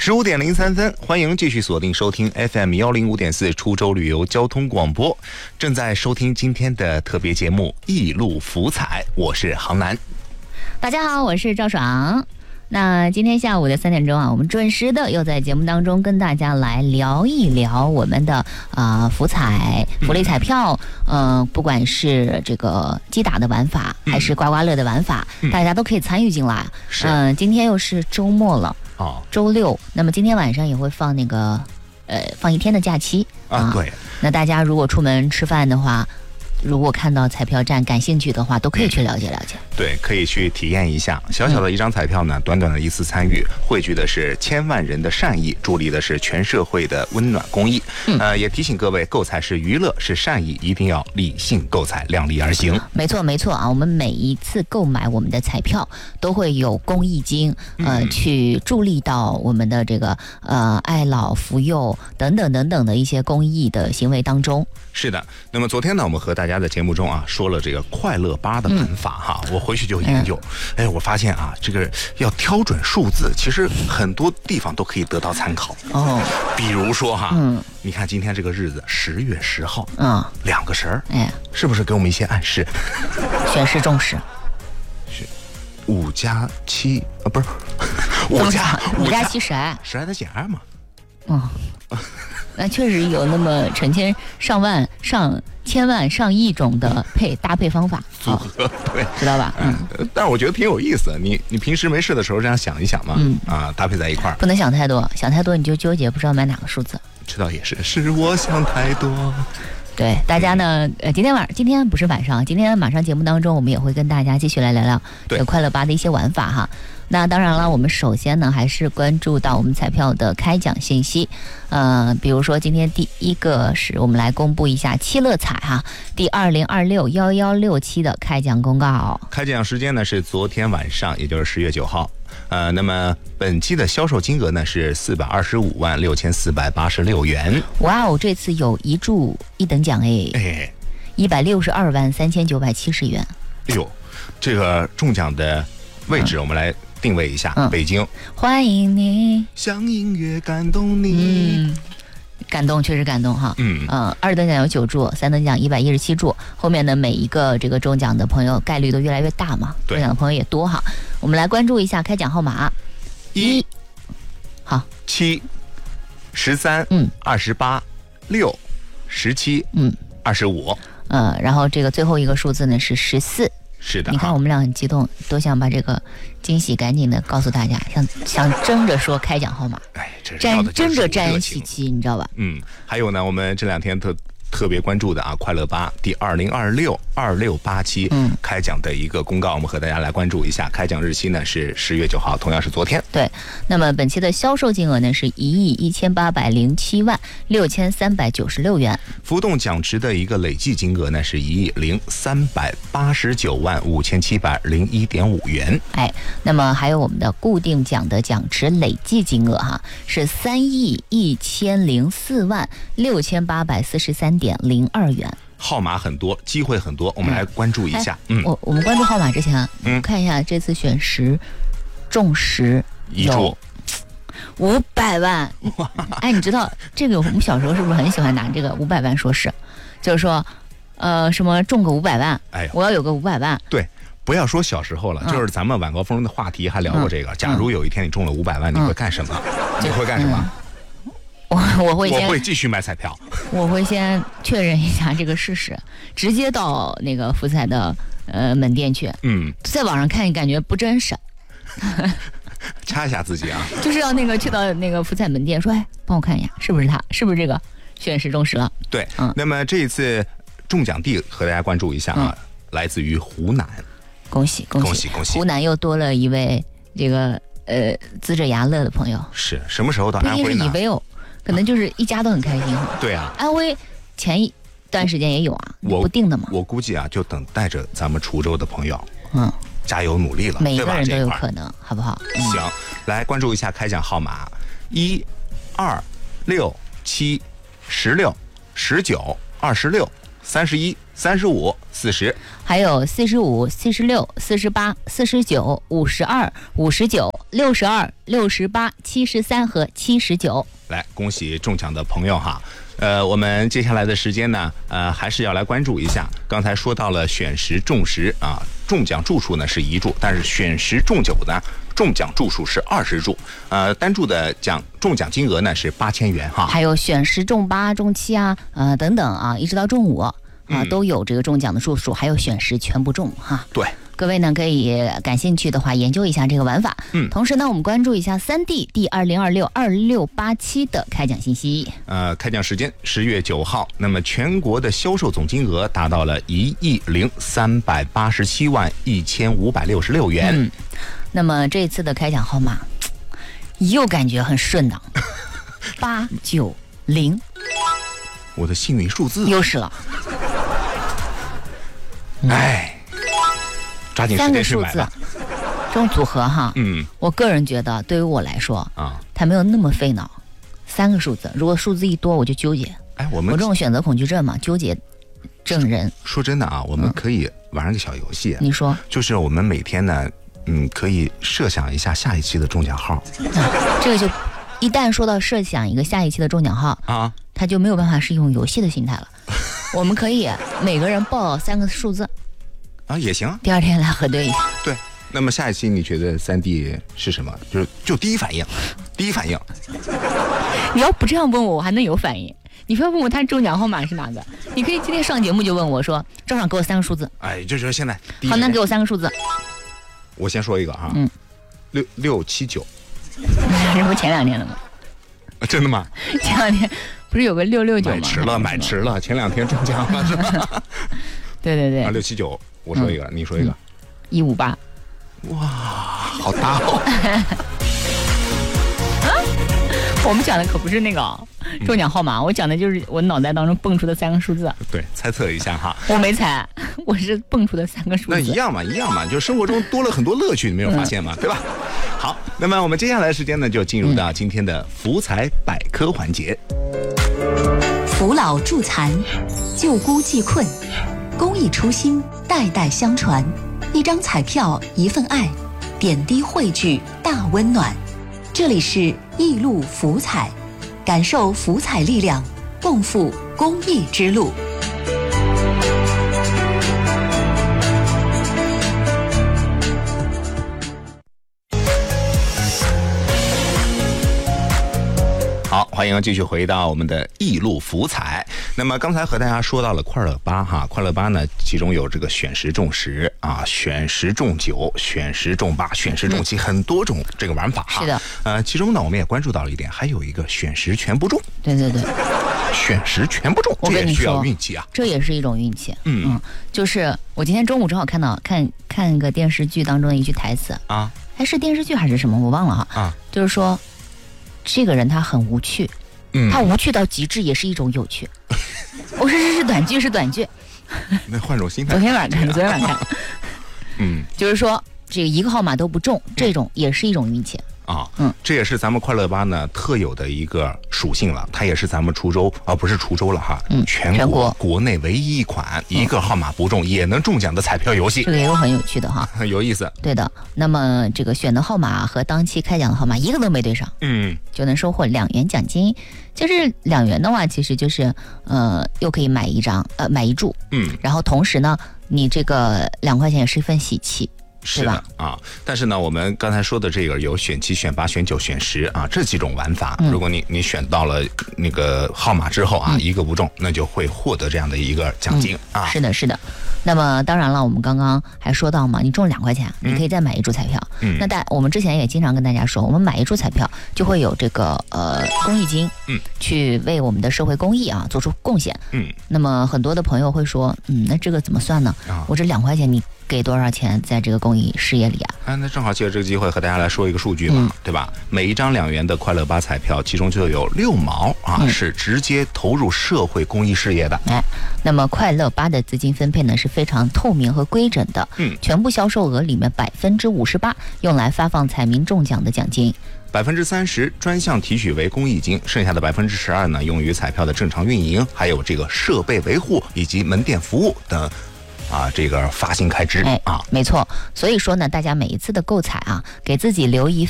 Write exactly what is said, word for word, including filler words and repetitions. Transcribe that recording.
十五点零三分，欢迎继续锁定收听 F M 幺零五点四出州旅游交通广播，正在收听今天的特别节目《一路福彩》，我是杭南。 大家好，我是赵爽。那今天下午的三点钟啊，我们准时的又在节目当中跟大家来聊一聊我们的啊、呃、福彩福利彩票，嗯、呃，不管是这个击打的玩法，还是刮刮乐的玩法，嗯、大家都可以参与进来。嗯、呃，今天又是周末了，哦，周六，那么今天晚上也会放那个呃放一天的假期啊。 啊对。 那大家如果出门吃饭的话，如果看到彩票站感兴趣的话，都可以去了解了解。对， 可以去体验一下。小小的一张彩票呢，短短的一次参与，汇聚的是千万人的善意，助力的是全社会的温暖公益。嗯、呃，也提醒各位，购彩是娱乐，是善意，一定要理性购彩，量力而行。 没错，没错啊！我们每一次购买我们的彩票，都会有公益金，呃，嗯、去助力到我们的这个呃爱老扶幼等等等等的一些公益的行为当中。 是的。那么昨天呢，我们和大家在节目中啊说了这个快乐八的玩法哈，嗯、我回去就研究，嗯、哎，我发现啊，这个要挑准数字，其实很多地方都可以得到参考哦。比如说哈，嗯，你看今天这个日子，十月十号，嗯，两个神儿，哎，是不是给我们一些暗示？ 选时重视， 是五加七啊，不是五加五加七十二， 十二的减二嘛？ 嗯。那确实有那么成千上万、上千万、上亿种的配搭配方法组合，哦、对， 知道吧？嗯， 但是我觉得挺有意思的。你你平时没事的时候这样想一想嘛，嗯啊，搭配在一块儿， 不能想太多，想太多你就纠结，不知道买哪个数字。 知道也是，是我想太多。 对大家呢，呃，今天晚今天不是晚上，今天马上节目当中，我们也会跟大家继续来聊聊这个快乐八的一些玩法哈。那当然了，我们首先呢还是关注到我们彩票的开奖信息，呃，比如说今天第一个是我们来公布一下七乐彩哈，第二零二六幺幺六七的开奖公告。 开奖时间呢是昨天晚上，也就是十月九号。呃，那么本期的销售金额呢是四百二十五万六千四百八十六元。 哇哦，这次有一注一等奖哎，哎，一百六十二万三千九百七十元。 哎呦，这个中奖的位置我们来定位一下，嗯、北京。 欢迎你， 像音乐感动你。 嗯，感动，确实感动哈。嗯嗯、呃，二等奖有九注，三等奖一百一十七注，后面的每一个这个中奖的朋友概率都越来越大嘛，中奖的朋友也多哈。我们来关注一下开奖号码， 一， 好， 七，十三，嗯，二十八，六，十七，嗯，二十五， 呃，然后这个最后一个数字呢是十四。 是的， 你看我们俩很激动，都想把这个惊喜赶紧的告诉大家，想想争着说开奖号码， 哎，这沾争着沾恩喜气，你知道吧？ 嗯，还有呢，我们这两天特特别关注的啊，快乐八第二零二六二六八七嗯开奖的一个公告，我们和大家来关注一下。开奖日期呢是十月九号，同样是昨天。 对，那么本期的销售金额呢是一亿一千八百零七万六千三百九十六元， 浮动奖池的一个累计金额呢是一亿零三百八十九万五千七百零一点五元。 哎，那么还有我们的固定奖的奖池累计金额哈是三亿一千零四万六千八百四十三点零二元。 号码很多，机会很多，我们来关注一下。 嗯，我我们关注号码之前，嗯，看一下这次选十中十有五百万。哎，你知道这个我们小时候是不是很喜欢拿这个五百万说事？就是说，呃，什么中个五百万，哎，我要有个五百万。 对。不要说小时候了，嗯、就是咱们晚高峰的话题还聊过这个。嗯、假如有一天你中了五百万，嗯、你会干什么？嗯、你会干什么？ 嗯我我会先我会继续买彩票， 我会先确认一下这个事实，直接到那个福彩的呃门店去，嗯，在网上看感觉不真实， 掐一下自己啊， 就是要那个去到那个福彩门店说，哎，帮我看一下是不是他，是不是这个选时中时了？ 对，嗯，那么这一次中奖地和大家关注一下啊，嗯、来自于湖南， 恭喜恭喜恭喜恭喜， 湖南又多了一位这个呃呲着牙乐的朋友， 是什么时候到安徽呢？ 以为哦。可能就是一家都很开心哈。 对啊， 安徽前一段时间也有啊， 我不定的嘛。 我估计啊，就等待着咱们滁州的朋友，嗯，加油努力了， 每一个人都有可能，好不好？ 嗯、行，来关注一下开奖号码：一、二、六、七、十六、十九、二十六、三十一、 三十五、四十， 还有四十五、四十六、四十八、四十九、五十二、五十九、六十二、六十八、七十三和七十九。 来，恭喜中奖的朋友哈！呃，我们接下来的时间呢，呃，还是要来关注一下。刚才说到了选十中十啊，中奖注数呢是一注，但是选十中九呢，中奖注数是二十注。呃，单注的奖中奖金额呢是八千元哈。 还有选十中八、中七啊，呃等等啊，一直到中五啊、嗯、都有这个中奖的注数，还有选十全部中哈。 对。 各位呢，可以感兴趣的话研究一下这个玩法。嗯，同时呢，我们关注一下三 D 第二零二六二六八七的开奖信息。 呃，开奖时间十月九号，那么全国的销售总金额达到了一亿零三百八十七万一千五百六十六元。 嗯，那么这次的开奖号码又感觉很顺当，八九零， 我的幸运数字又是了。 哎。抓紧时间去买吧。 这种组合哈， 嗯， 我个人觉得对于我来说啊， 它没有那么费脑。三个数字，如果数字一多我就纠结。 哎，我们我这种选择恐惧症嘛，纠结症人。 说真的啊，我们可以玩上个小游戏。 你说， 就是我们每天呢，嗯，可以设想一下下一期的中奖号。 啊、这个就一旦说到设想一个下一期的中奖号啊， 它就没有办法是用游戏的心态了。我们可以每个人报三个数字。 啊，也行。 第二天来核对一下。 对，那么下一期你觉得三 D 是什么？就是就第一反应，第一反应。 你要不这样问我，我还能有反应。你非要问我他中奖号码是哪个？你可以今天上节目就问我说，赵爽给我三个数字。 哎，就是现在。 好，那给我三个数字。 我先说一个哈， 嗯， 六六七九。 这不前两天的吗？ 啊、真的吗？ 前两天不是有个六六九吗？ 买迟了，买迟了，前两天中奖了是吧？ 对对对。 啊，六七九。我说一个，嗯、你说一个， 一五八， 哇，好大哦！ 啊，我们讲的可不是那个中奖号码，嗯、我讲的就是我脑袋当中蹦出的三个数字。 对，猜测一下哈。 我没猜，我是蹦出的三个数字。 那一样嘛，一样嘛，就生活中多了很多乐趣，你没有发现吗？嗯、对吧？好，那么我们接下来的时间呢，就进入到今天的福彩百科环节。 扶老助残，救孤济困。公益初心，代代相传。一张彩票，一份爱，点滴汇聚，大温暖。这里是艺路福彩，感受福彩力量，共赴公益之路。 好，欢迎继续回到我们的艺路福彩。那么刚才和大家说到了快乐八哈，快乐八呢，其中有这个选十中十啊，选十中九，选十中八，选十中七，嗯、很多种这个玩法哈。 是的。 呃，其中呢，我们也关注到了一点，还有一个选十全部中。 对对对。 选十全部中， 这也需要运气啊。 这也是一种运气。 嗯嗯，就是我今天中午正好看到看看个电视剧当中的一句台词啊， 还是电视剧还是什么，我忘了哈。 啊， 就是说。这个人他很无趣，嗯，他无趣到极致也是一种有趣。我说这是短剧，是短剧。 那换种心态。 昨天晚上看的，昨天晚上看的。 嗯， 就是说这个一个号码都不中，这种也是一种运气。 啊，嗯，这也是咱们快乐八呢特有的一个属性了，它也是咱们滁州啊，不是滁州了哈， 嗯， 全国国内唯一一款一个号码不中也能中奖的彩票游戏。 这个也有很有趣的哈， 有意思。 对的，那么这个选的号码和当期开奖的号码一个都没对上， 嗯， 就能收获两元奖金。就是两元的话，其实就是呃，又可以买一张呃买一注， 嗯， 然后同时呢，你这个两块钱也是一份喜气。 是的啊，但是呢，我们刚才说的这个有选七、选八、选九、选十啊这几种玩法，嗯、如果你你选到了那个号码之后啊，嗯、一个不中，那就会获得这样的一个奖金、 嗯、 啊。 是的，是的。那么当然了，我们刚刚还说到嘛，你中两块钱， 嗯、 你可以再买一注彩票。 嗯， 那但我们之前也经常跟大家说，我们买一注彩票就会有这个呃公益金， 嗯， 去为我们的社会公益啊做出贡献。 嗯， 那么很多的朋友会说，嗯，那这个怎么算呢？ 啊、 我这两块钱你给多少钱在这个公益事业里啊？ 哎，那正好借着这个机会和大家来说一个数据嘛， 嗯、 对吧？每一张两元的快乐八彩票，其中就有六毛啊、嗯、是直接投入社会公益事业的。 哎，那么快乐八的资金分配呢是非常透明和规整的， 嗯， 全部销售额里面百分之五十八用来发放彩民中奖的奖金。 百分之三十专项提取为公益金，剩下的百分之十二呢，用于彩票的正常运营，还有这个设备维护以及门店服务等，啊，这个发行开支哎啊， 没错。所以说呢，大家每一次的购彩啊，给自己留一